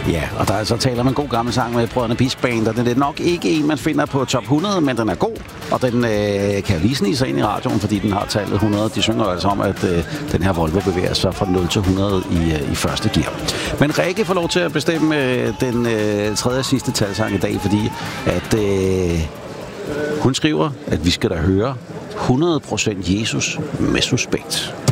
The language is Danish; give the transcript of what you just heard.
Ja, og der så taler man en god gammel sang med Brødrene Pisk Band, og den er nok ikke en, man finder på top 100, men den er god, og den kan lige snige sig ind i radioen, fordi den har tallet 100. De synger altså om, at den her Volvo bevæger sig fra 0 til 100 i første gear. Men Rikke får lov til at bestemme den tredje og sidste talsang i dag, fordi at hun skriver, at vi skal da høre 100% Jesus med Suspekt.